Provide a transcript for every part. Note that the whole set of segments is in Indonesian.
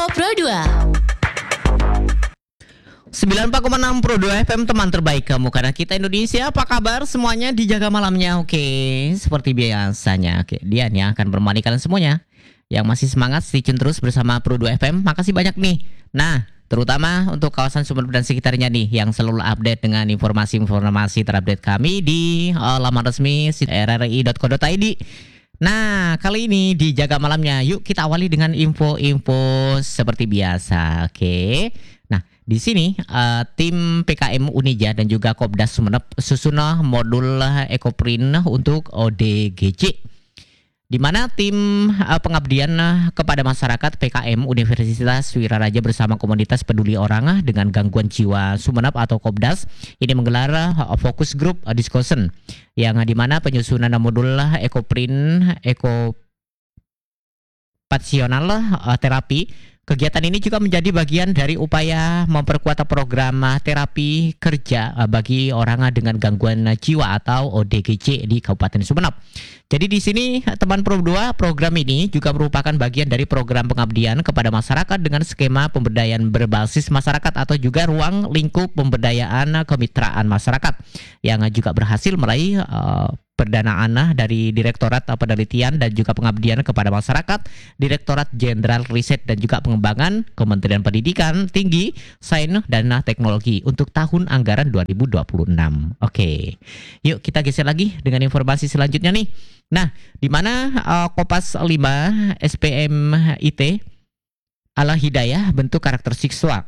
Pro 2. 94,6 Pro 2 FM, teman terbaik kamu karena kita Indonesia. Apa kabar semuanya? Dijaga malamnya. Oke, seperti biasanya. Oke, Dian yang akan menemani kalian semuanya yang masih semangat stay tune terus bersama Pro 2 FM. Makasih banyak nih. Nah, terutama untuk kawasan Sumeneb dan sekitarnya nih yang selalu update dengan informasi-informasi terupdate kami di laman resmi rri.co.id. Nah, kali ini di Jaga Malamnya, yuk kita awali dengan info-info seperti biasa. Oke. Nah, di sini tim PKM Unija dan juga Kopdas Sumeneb susun modul ekoprint untuk ODGJ. Di mana tim pengabdian kepada masyarakat PKM Universitas Wiraraja bersama komunitas peduli orang dengan gangguan jiwa Sumeneb atau Kopdas ini menggelar fokus group discussion yang di mana penyusunan modul ekoprint ekopasional terapi. Kegiatan ini juga menjadi bagian dari upaya memperkuat program terapi kerja bagi orang dengan gangguan jiwa atau ODGJ di Kabupaten Sumeneb. Jadi di sini teman Pro 2, program ini juga merupakan bagian dari program pengabdian kepada masyarakat dengan skema pemberdayaan berbasis masyarakat atau juga ruang lingkup pemberdayaan kemitraan masyarakat yang juga berhasil meraih pendanaan dari Direktorat Penelitian dan juga Pengabdian kepada Masyarakat, Direktorat Jenderal Riset dan juga Pengembangan, Kementerian Pendidikan Tinggi, Sains dan Teknologi untuk tahun anggaran 2026. Oke, yuk kita geser lagi dengan informasi selanjutnya nih. Nah, di mana Kopas 5 SPM IT Al Hidayah bentuk karakter siswa.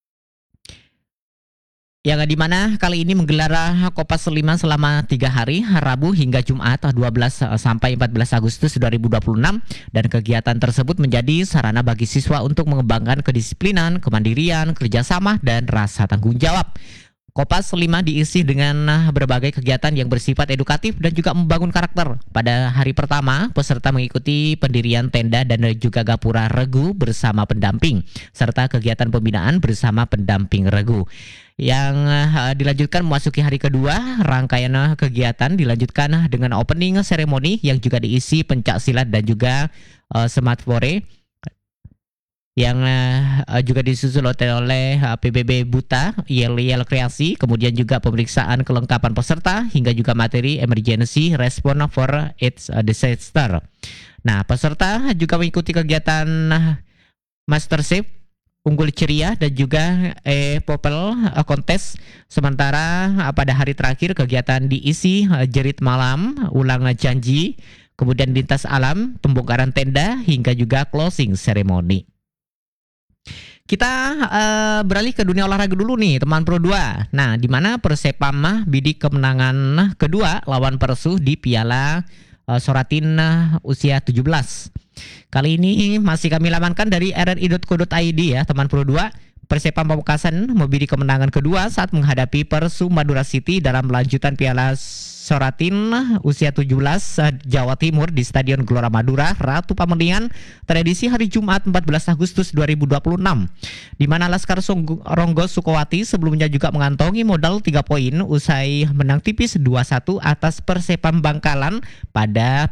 Yang dimana kali ini menggelar Kopas 5 selama 3 hari, Rabu hingga Jumat 12 sampai 14 Agustus 2026 dan kegiatan tersebut menjadi sarana bagi siswa untuk mengembangkan kedisiplinan, kemandirian, kerjasama, dan rasa tanggung jawab. Kopas 5 diisi dengan berbagai kegiatan yang bersifat edukatif dan juga membangun karakter. Pada hari pertama, peserta mengikuti pendirian tenda dan juga gapura regu bersama pendamping, serta kegiatan pembinaan bersama pendamping regu. Yang dilanjutkan memasuki hari kedua, rangkaian kegiatan dilanjutkan dengan opening ceremony yang juga diisi pencak silat dan juga smart fore yang juga disusul oleh PBB Buta, Yel Kreasi, kemudian juga pemeriksaan kelengkapan peserta hingga juga materi emergency response for its disaster. Nah, peserta juga mengikuti kegiatan Masterchef Unggul Ceria dan juga Popel kontes. Sementara pada hari terakhir kegiatan diisi jerit malam, ulang janji, kemudian lintas alam, pembongkaran tenda hingga juga closing ceremony. Kita beralih ke dunia olahraga dulu nih teman Pro 2. Nah, di mana Persepam bidik kemenangan kedua lawan Persu di Piala Soratin usia 17. Kali ini masih kami lamankan dari rri.co.id ya teman Pro 2. Persepam Pamekasan membidik kemenangan kedua saat menghadapi Persu Madura City dalam lanjutan Piala Soratin usia 17 Jawa Timur di Stadion Gelora Madura, Ratu Pamelingan, tradisi hari Jumat 14 Agustus 2026. Di mana Laskar Ronggo Sukowati sebelumnya juga mengantongi modal 3 poin usai menang tipis 2-1 atas Persepam Bangkalan pada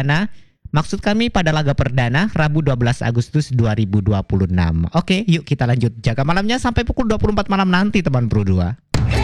laga perdana Rabu 12 Agustus 2026. Oke, yuk kita lanjut jaga malamnya sampai pukul 24 malam nanti teman Pro 2.